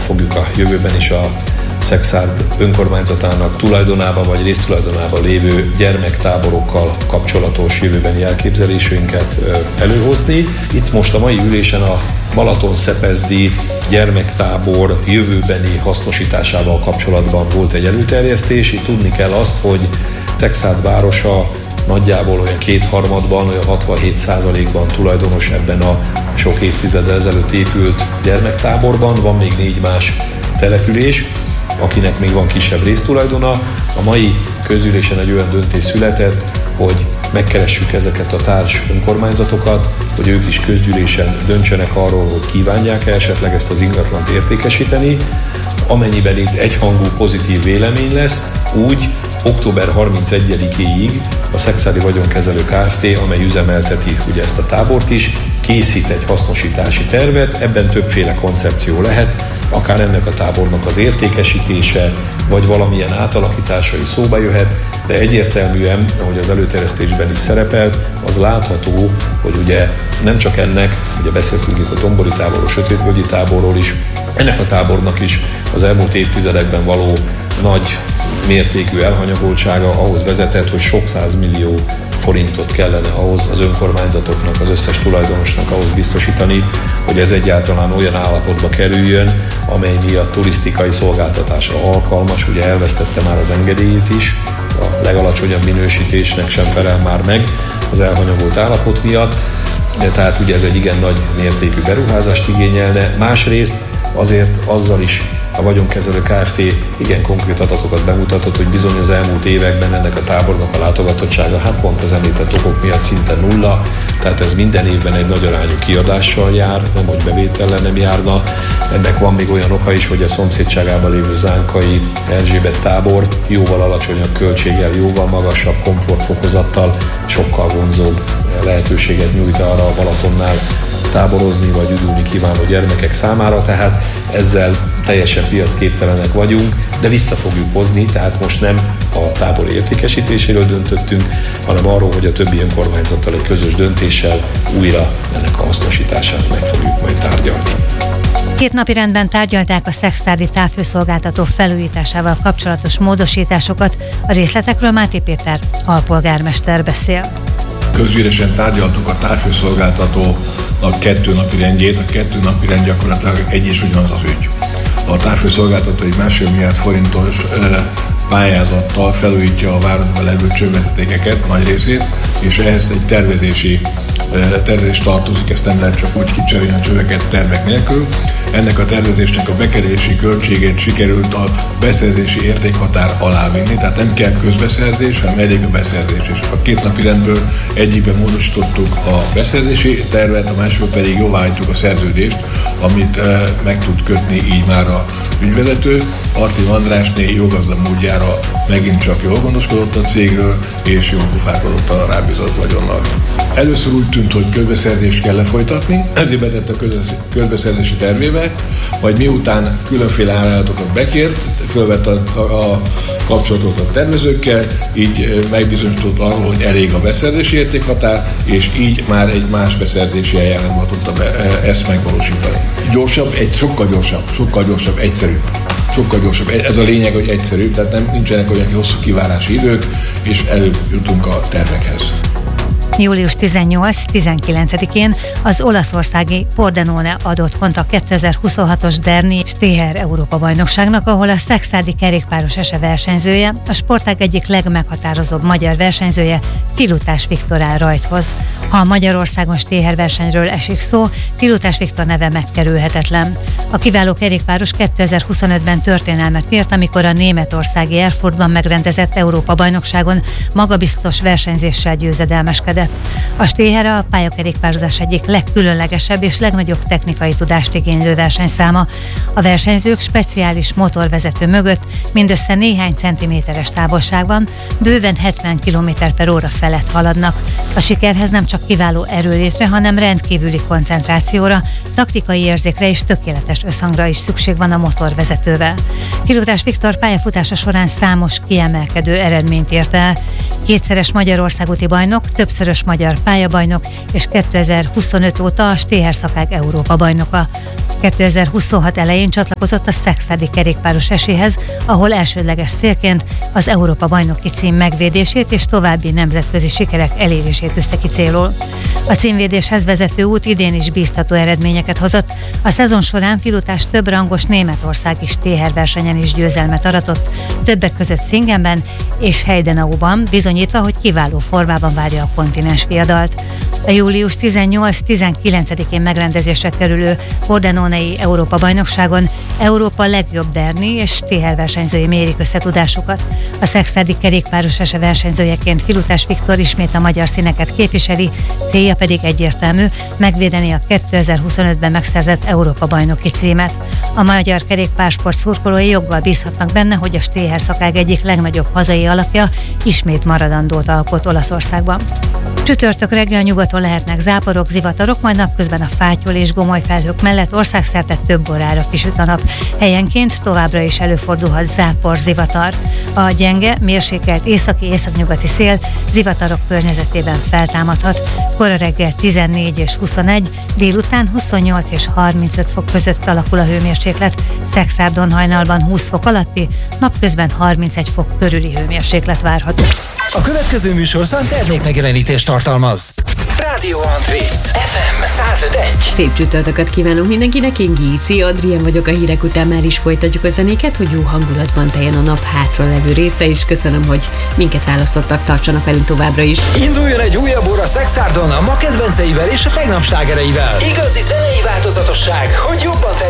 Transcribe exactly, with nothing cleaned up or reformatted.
fogjuk a jövőben is a Szekszárd önkormányzatának tulajdonában vagy résztulajdonában lévő gyermektáborokkal kapcsolatos jövőbeni elképzeléseinket előhozni. Itt most a mai ülésen a Balatonszepezdi gyermektábor jövőbeni hasznosításával kapcsolatban volt egy előterjesztés. Itt tudni kell azt, hogy Szekszárd városa nagyjából olyan kétharmadban, olyan hatvanhét százalékban tulajdonos ebben a sok évtizeddel ezelőtt épült gyermektáborban. Van még négy más település, akinek még van kisebb résztulajdona. A mai közülésen egy olyan döntés született, hogy megkeressük ezeket a társ önkormányzatokat, hogy ők is közgyűlésen döntsenek arról, hogy kívánják-e esetleg ezt az ingatlant értékesíteni. Amennyiben itt egyhangú pozitív vélemény lesz, úgy október harmincegyedikéig a Szekszárdi Vagyonkezelő Kft., amely üzemelteti ugye ezt a tábort is, készít egy hasznosítási tervet, ebben többféle koncepció lehet, akár ennek a tábornak az értékesítése, vagy valamilyen átalakítása is szóba jöhet, de egyértelműen, ahogy az előterjesztésben is szerepelt, az látható, hogy ugye nem csak ennek, ugye beszéltünk itt a Tombori táborról, Sötétvölgyi táborról is, ennek a tábornak is az elmúlt évtizedekben való nagy mértékű elhanyagoltsága ahhoz vezetett, hogy sok százmillió forintot kellene ahhoz az önkormányzatoknak, az összes tulajdonosnak ahhoz biztosítani, hogy ez egyáltalán olyan állapotba kerüljön, amely miatt turisztikai szolgáltatásra alkalmas, ugye elvesztette már az engedélyét is, a legalacsonyabb minősítésnek sem felel már meg az elhanyagolt állapot miatt, de tehát ugye ez egy igen nagy mértékű beruházást igényelne. Másrészt azért azzal is a Vagyonkezelő Kft. Igen konkrét adatokat bemutatott, hogy bizony az elmúlt években ennek a tábornak a látogatottsága, hát pont az említett okok miatt szinte nulla, tehát ez minden évben egy nagy arányú kiadással jár, nem hogy bevétellel nem járna. Ennek van még olyan oka is, hogy a szomszédságában lévő Zánkai Erzsébet tábor jóval alacsonyabb költséggel, jóval magasabb komfortfokozattal, sokkal vonzóbb lehetőséget nyújt arra a Balatonnál táborozni vagy üdülni kívánó gyermekek számára, tehát ezzel teljesen piacképtelenek vagyunk, de vissza fogjuk hozni, tehát most nem a tábor értékesítéséről döntöttünk, hanem arról, hogy a többi önkormányzattal egy közös döntéssel újra ennek a hasznosítását meg fogjuk majd tárgyalni. Két napi rendben tárgyalták a szekszárdi távfőszolgáltató felújításával kapcsolatos módosításokat. A részletekről Máté Péter alpolgármester beszél. Közgyűlésen tárgyaltuk a távfőszolgáltatónak kettő napi rendjét, a kettő napi rend gyakorlatilag egy és ugyanaz az ügy. A távfőszolgáltató egy másfél milliárd forintos pályázattal felújítja a városban levő csővezetékeket nagy részét, és ehhez egy tervezési tervezés tartozik, ezt nem lehet csak úgy kicserélni a csöveket tervek nélkül. Ennek a tervezésnek a bekerülési költségét sikerült a beszerzési értékhatár alá vinni, tehát nem kell közbeszerzés, hanem elég a beszerzés. És a két napi rendből egyikben módosítottuk a beszerzési tervet, a másikban pedig jóváhagytuk a szerződést, amit e, meg tud kötni így már a ügyvezető. Artim Andrásné jogazda módjára megint csak jól gondoskodott a cégről, és jól pufárkodott a rábízott vagyonnal. Először úgy tűnt, hogy közbeszerzést kell lefolytatni, ezért betett a közbeszerzési tervébe, majd miután különféle árajánlatokat bekért, fölvett a, a, a kapcsolatot a tervezőkkel, így megbizonyított arról, hogy elég a beszerzési értékhatár, és így már egy más beszerzési eljárásban tudta be, ezt megvalósítani. Gyorsabb, egy, sokkal gyorsabb, sokkal gyorsabb, egyszerűbb. Sokkal gyorsabb. Ez a lényeg, hogy egyszerűbb, tehát nem nincsenek olyan hosszú kivárási idők, és előbb jutunk a tervekhez. július tizennyolc-tizenkilencedikén az olaszországi Pordenone adott hont a kétezer-huszonhatos Derni Steher Európa-bajnokságnak, ahol a szekszárdi kerékpáros ese versenyzője, a sportág egyik legmeghatározóbb magyar versenyzője, Filutás Viktor áll rajthoz. Ha a Magyarországon Steher versenyről esik szó, Filutás Viktor neve megkerülhetetlen. A kiváló kerékpáros kétezer-huszonötben történelmet írt, amikor a németországi Erfurtban megrendezett Európa-bajnokságon magabiztos versenyzéssel győzedelmeskedett. A Steher a pályakerékpározás egyik legkülönlegesebb és legnagyobb technikai tudást igénylő versenyszáma. A versenyzők speciális motorvezető mögött mindössze néhány centiméteres távolságban, bőven hetven kilométer per óra felett haladnak. A sikerhez nem csak kiváló erőlétre, hanem rendkívüli koncentrációra, taktikai érzékre és tökéletes összhangra is szükség van a motorvezetővel. Filutás Viktor pályafutása során számos kiemelkedő eredményt ért el. Kétszeres Magyarországúti bajnok, többszörös magyar pályabajnok és kétezer-huszonöt óta a Steher szakág Európa bajnoka. kétezer-huszonhat elején csatlakozott a szekszárdi kerékpáros esélyhez, ahol elsődleges célként az Európa-bajnoki cím megvédését és további nemzetközi sikerek elérését tűzte ki célul. A címvédéshez vezető út idén is bíztató eredményeket hozott. A szezon során Filutás több rangos németországi stéherversenyen is győzelmet aratott, többek között Singenben és Heidenauban, bizonyítva, hogy kiváló formában várja a kontinens viadalt. A július tizennyolc-tizenkilencedikén megrendezésre kerülő Pordenonei Európa-bajnokságon Európa legjobb derni és stéherversenyzői mérik összetudásukat. A szekszárdi kerékpáros ese versenyzőjeként Filutás Viktor ismét a magyar színeket képviseli, célja pedig egyértelmű, megvédeni a kétezer-huszonötben megszerzett Európa-bajnoki címet. A magyar kerékpársport szurkolói joggal bízhatnak benne, hogy a stéher szakág egyik legnagyobb hazai alakja ismét maradandót alkot Olaszországban. Csütörtök reggel nyugaton lehetnek záporok, zivatarok, majd napközben a fátyol és gomoly felhők mellett országszerte több órára kisüt a nap. Helyenként továbbra is előfordulhat zápor, zivatar. A gyenge, mérsékelt északi-északnyugati szél zivatarok környezetében feltámadhat. Kora reggel tizennégy és huszonegy, délután huszonnyolc és harmincöt fok között alakul a hőmérséklet, Szekszárdon hajnalban húsz fok alatti, napközben harmincegy fok körüli hőmérséklet várható. A következő műsorszám termékmegjelenítést tartalmaz. Rádió Andrét, ef em száz öt egy. Szép csütörtököt kívánunk mindenkinek, én Gíci Adrien vagyok, a hírek után már is folytatjuk a zenéket, hogy jó hangulatban teljen a nap hátra levő része, és köszönöm, hogy minket választottak, tartsanak velünk továbbra is. Induljon egy újabb óra Szekszárdon a ma kedvenceivel és a tegnap slágereivel. Igazi zenei változatosság, hogy jobban